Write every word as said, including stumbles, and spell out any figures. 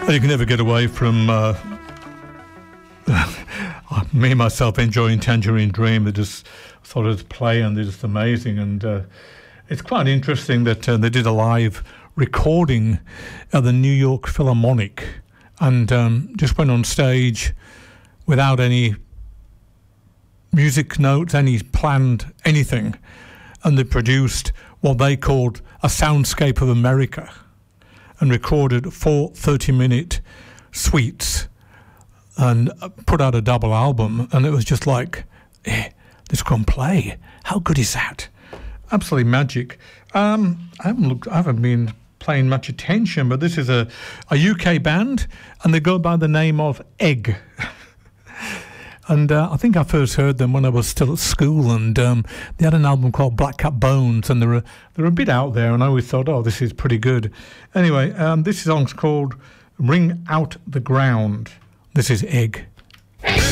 Well, you can never get away from uh, me myself enjoying Tangerine Dream. They just sort of play and they're just amazing. And uh, it's quite interesting that uh, they did a live recording at the New York Philharmonic and um, just went on stage without any music notes, any planned anything. And they produced what they called a soundscape of America and recorded four thirty-minute suites and put out a double album. And it was just like, eh, this can play. How good is that? Absolutely magic. Um, I haven't looked, I haven't been paying much attention, but this is a, a U K band, and they go by the name of Egg. And uh, I think I first heard them when I was still at school, and um, they had an album called Black Cat Bones, and they're a, they're a bit out there, and I always thought, oh, this is pretty good. Anyway, um, this song's called Ring Out the Ground. This is Egg.